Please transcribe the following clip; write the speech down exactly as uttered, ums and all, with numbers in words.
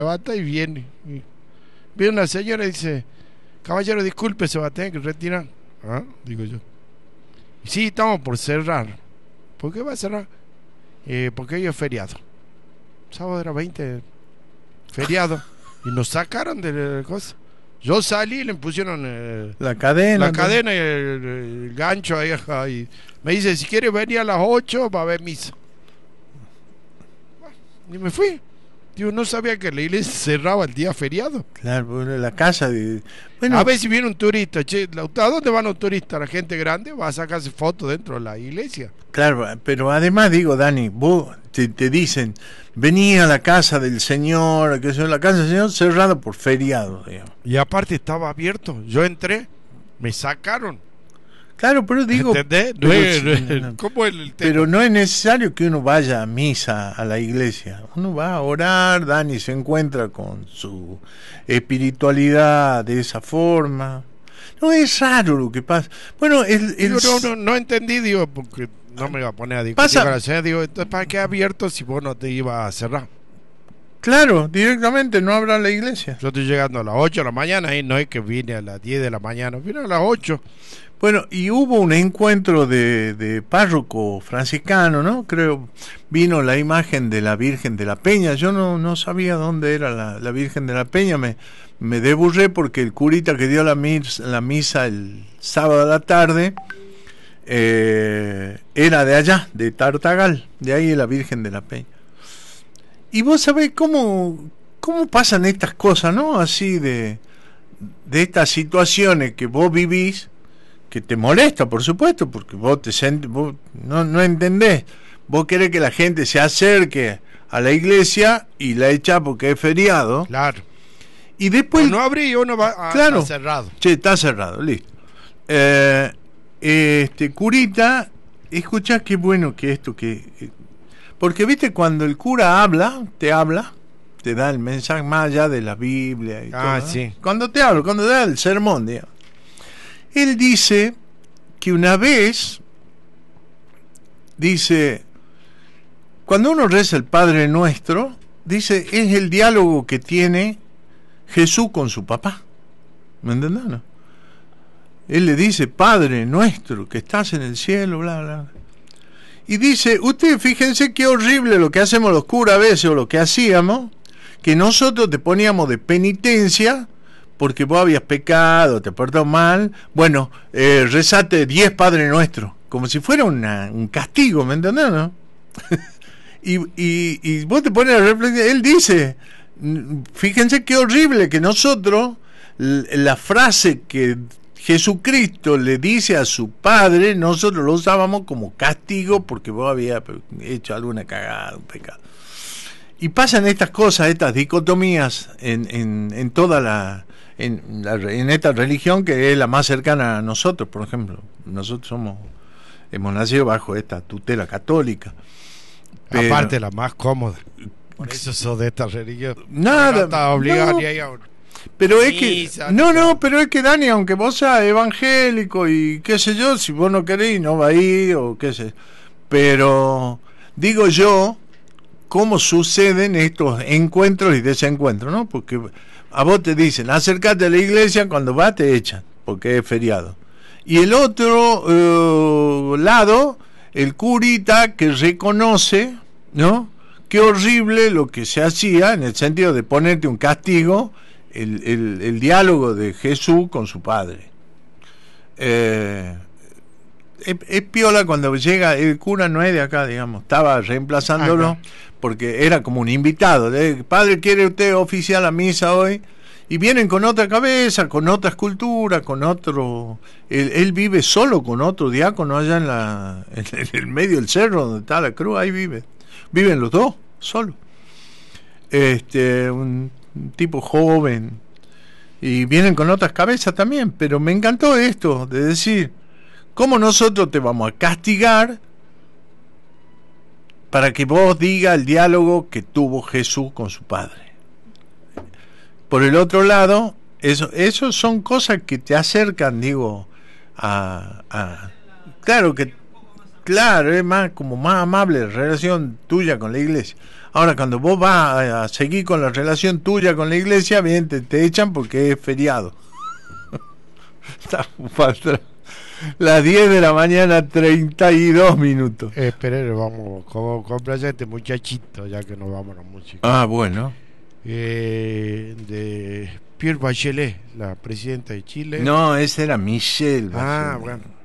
levanta y viene. Y viene una señora y dice: caballero, disculpe, se va a tener que retirar. ¿Ah? Digo yo. Y sí, estamos por cerrar. ¿Por qué va a cerrar? Eh, porque hoy es feriado. Sábado era veinte, feriado. Y nos sacaron de la cosa. Yo salí y le pusieron eh, la cadena. La cadena y el, el gancho ahí, ahí. Me dice: si quiere venir a las ocho va a haber misa. Y me fui. Digo, no sabía que la iglesia cerraba el día feriado. Claro, la casa de... Bueno, a ver si viene un turista. Che, ¿a dónde van los turistas? La gente grande va a sacarse fotos dentro de la iglesia. Claro, pero además digo, Dani, vos te, te dicen, vení a la casa del Señor, que es la casa del Señor cerrada por feriado, digamos. Y aparte estaba abierto. Yo entré, me sacaron. Claro, pero digo, ¿entendés? No pero, es, no es, no, ¿cómo es el tema? Pero no es necesario que uno vaya a misa a la iglesia. Uno va a orar, Dani se encuentra con su espiritualidad de esa forma. No es raro lo que pasa. Bueno, el, el... Digo, no, no, no entendí, digo, porque no me iba a poner a discutir pasa... con la señora. Digo, entonces, ¿para qué abierto si vos no te ibas a cerrar? Claro, directamente no habrá la iglesia. Yo estoy llegando a las ocho de la mañana y no es que vine a las diez de la mañana, vine a las ocho. Bueno, y hubo un encuentro de, de párroco franciscano, ¿no? Creo, vino la imagen de la Virgen de la Peña. Yo no, no sabía dónde era la, la Virgen de la Peña. Me, me deburré porque el curita que dio la misa, la misa el sábado a la tarde eh, era de allá, de Tartagal. De ahí es la Virgen de la Peña. Y vos sabés cómo, cómo pasan estas cosas, ¿no? Así de, de estas situaciones que vos vivís, que te molesta, por supuesto, porque vos te sent, vos no, no entendés. Vos querés que la gente se acerque a la iglesia y la echa porque es feriado. Claro. Y después... O no abrí, uno va a, claro, está cerrado. Sí, está cerrado, listo. Eh, este, curita, escuchá qué bueno que esto que... Porque, viste, cuando el cura habla, te habla, te da el mensaje más allá de la Biblia y ah, todo, ¿no? Sí. Cuando te habla, cuando te da el sermón, digamos. Él dice que una vez, dice, cuando uno reza el Padre Nuestro, dice, es el diálogo que tiene Jesús con su papá. ¿Me entendés? No? Él le dice, Padre Nuestro, que estás en el cielo, bla, bla. Y dice, ustedes fíjense qué horrible lo que hacemos los curas a veces, o lo que hacíamos, que nosotros te poníamos de penitencia, porque vos habías pecado, te portó mal, bueno, eh, rezate diez Padre Nuestro, como si fuera una, un castigo, ¿me entendés, no? y, y, y vos te pones a reflexionar, él dice, fíjense qué horrible que nosotros, la frase que Jesucristo le dice a su Padre, nosotros lo usábamos como castigo porque vos habías hecho alguna cagada, un pecado. Y pasan estas cosas, estas dicotomías en, en, en toda la... En, la, en esta religión que es la más cercana a nosotros, por ejemplo. Nosotros somos hemos nacido bajo esta tutela católica. Pero, aparte la más cómoda. Por eso sos de esta religión. Nada. No estás obligado no, ni a pero es que no, no, pero es que Dani, aunque vos seas evangélico y qué sé yo, si vos no querés no va a ir o qué sé. Pero digo yo, cómo suceden estos encuentros y desencuentros, ¿no? Porque a vos te dicen, acércate a la iglesia, cuando vas te echan, porque es feriado. Y el otro uh, lado, el curita que reconoce, ¿no? Qué horrible lo que se hacía, en el sentido de ponerte un castigo, el, el, el diálogo de Jesús con su padre. Eh, es, es piola cuando llega, el cura no es de acá, digamos, estaba reemplazándolo, acá, porque era como un invitado, de, padre, ¿quiere usted oficiar la misa hoy? Y vienen con otra cabeza, con otra escultura, con otro... Él, él vive solo con otro diácono allá en, la, en el medio del cerro donde está la cruz, ahí vive. Viven los dos, solo. Este, un, un tipo joven. Y vienen con otras cabezas también, pero me encantó esto, de decir, ¿cómo nosotros te vamos a castigar para que vos digas el diálogo que tuvo Jesús con su Padre? Por el otro lado, eso, eso son cosas que te acercan, digo, a, a claro que, claro, es más, como más amable la relación tuya con la iglesia. Ahora, cuando vos vas a, a seguir con la relación tuya con la iglesia, bien, te, te echan porque es feriado. Está falta las diez de la mañana, treinta y dos minutos. Eh, espere, vamos, como complace a este muchachito, ya que nos vamos a la música. Ah, bueno. Eh, de Pierre Bachelet, la presidenta de Chile. No, esa era Michelle Ah, Bachelet. bueno.